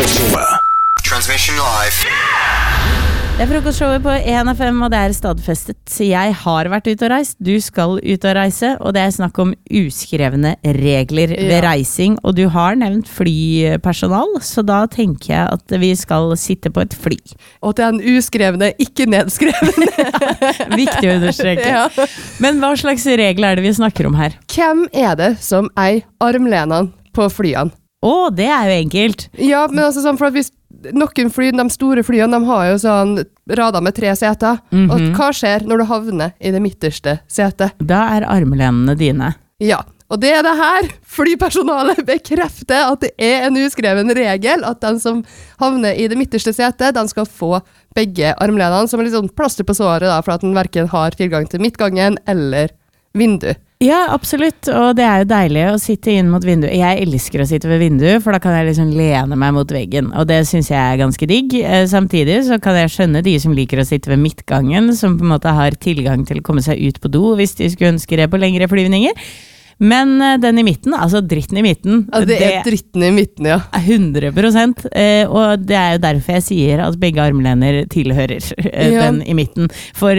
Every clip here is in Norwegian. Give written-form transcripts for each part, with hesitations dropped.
Transmission live. Det frokostshowet på 1FM, og det stadfestet. Jeg har vært ute og reist, du skal ut og reise, og det snakk om uskrevne regler ved reising, og du har nevnt flypersonal, så da tenker jeg at vi skal sitte på et fly. Og det en uskrevne, ikke nedskrevne. Viktig å understreke. Men hva slags regler det vi snakker om her? Hvem det som eier armlenene på flyene? Det jo enkelt. Ja, men altså sånn, for at hvis noen fly, de store flyene, de har jo sånn rader med 3 seter. Og hva skjer når du havner i det midterste setet? Da armlenene dine. Ja, og det det her. Flypersonalet bekrefter at det en uskreven regel at den som havner i det midterste setet, den skal få begge armlenene, som litt sånn plaster på såret da, for at den hverken har tilgang til midtgangen eller vindu. Ja, absolutt, og det jo deilig å sitte inn mot vinduet. Jeg elsker å sitte ved vinduet, for da kan jeg liksom lene meg mot veggen, og det synes jeg ganske digg. Samtidig så kan jeg skjønne de som liker å sitte ved midtgangen, som på en måte har tilgang til å komme seg ut på do, hvis de skulle ønske det på lengre flyvninger. Men den i midten, altså dritten i midten. Ja, det dritten i midten, ja. 100%, og det jo derfor jeg sier at begge armlener tilhører den i midten. For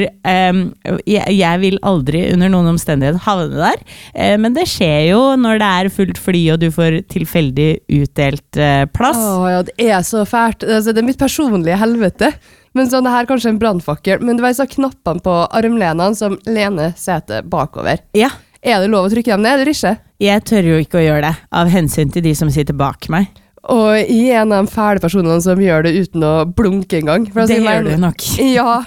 jeg vil aldri under noen omstendighet havne der, men det skjer jo når det fullt fly og du får tilfeldig utdelt plass. Ja, det så fælt. Altså, det mitt personlige helvete. Men sånn, det her kanskje en brandfakkel, men det var så knappene på armlenene som lener setet bakover. Ja. Det lov å trykke dem ned, eller ikke? Jeg tør jo ikke å gjøre det, av hensyn til de som sitter bak meg. Og jeg en av de fæle personene som gjør det uten å blunke en gang. Det gjør du nok. Ja.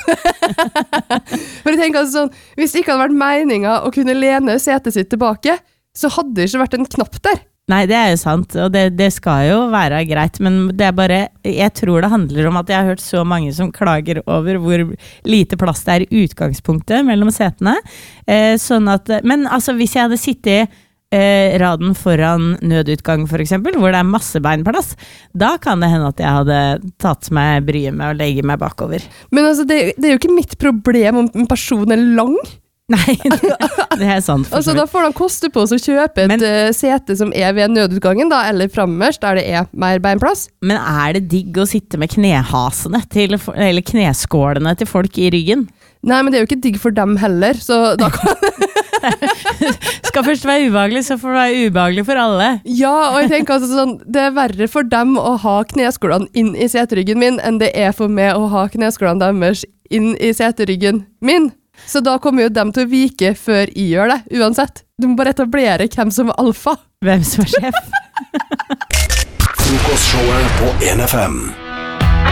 For jeg tenker altså sånn, hvis det ikke hadde vært meningen å kunne lene setet sitt tilbake, så hadde det ikke vært en knapp der. Nei, det jo sant, og det skal jo være greit, men det bare, jeg tror det handler om at jeg har hørt så mange som klager over hvor lite plass det i utgangspunktet mellom setene, sånn at, men altså hvis jeg hadde sittet raden foran nødutgang for eksempel, hvor det masse beinplass, da kan det hende at jeg hadde tatt meg bryet med å legge meg bakover. Men altså, det jo ikke mitt problem om en person lang. Nei, det sant. Altså, da får de koste på å kjøpe et sete som ved nødutgangen, da, eller fremmest, der det mer beinplass. Men det digg å sitte med knehasene eller kneskålene til folk i ryggen? Nei, men det jo ikke digg for dem heller, så da kan skal først være ubehagelig, så får det være ubehagelig for alle. Ja, og jeg tenker altså sånn, det verre for dem å ha kneskålene inn i seteryggen min, enn det for meg å ha kneskålene deres inn i seteryggen min. Så da kommer jo dem til å vike før jeg gjør det, uansett. Du må bare etablere hvem som alfa. Hvem som sjef. Frokostshowet på 1FM.